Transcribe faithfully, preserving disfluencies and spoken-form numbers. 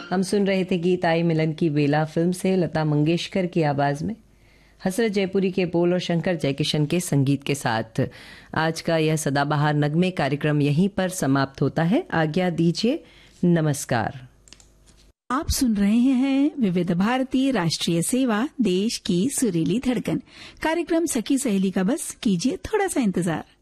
हम सुन रहे थे गीत आई मिलन की बेला फिल्म से लता मंगेशकर की आवाज में हसरत जयपुरी के बोल और शंकर जयकिशन के संगीत के साथ आज का यह सदाबहार नगमे कार्यक्रम यहीं पर समाप्त होता है। आज्ञा दीजिए, नमस्कार। आप सुन रहे हैं विविध भारती राष्ट्रीय सेवा, देश की सुरीली धड़कन। कार्यक्रम सखी सहेली का बस कीजिए थोड़ा सा इंतजार।